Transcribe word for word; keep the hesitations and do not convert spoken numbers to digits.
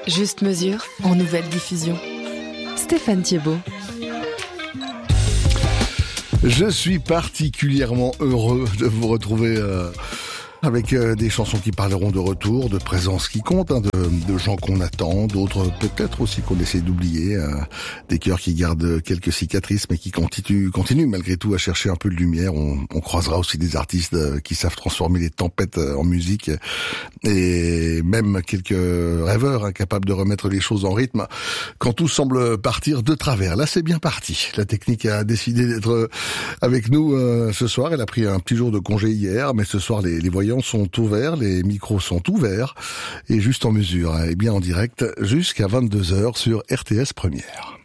Juste mesure en nouvelle diffusion. Stéphane Thiebaud. Je suis particulièrement heureux de vous retrouver euh, avec euh, des chansons qui parleront de retour, de présence qui compte, hein, de, de gens qu'on attend, d'autres peut-être aussi qu'on essaie d'oublier, euh, des cœurs qui gardent quelques cicatrices mais qui continuent, continuent malgré tout à chercher un peu de lumière. On, on croisera aussi des artistes euh, qui savent transformer les tempêtes euh, en musique et même quelques rêveurs incapables de remettre les choses en rythme quand tout semble partir de travers. Là, c'est bien parti. La technique a décidé d'être avec nous euh, ce soir. Elle a pris un petit jour de congé hier, mais ce soir, les, les voyants sont ouverts, les micros sont ouverts et juste en mesure, et bien en direct jusqu'à vingt-deux heures sur R T S Première.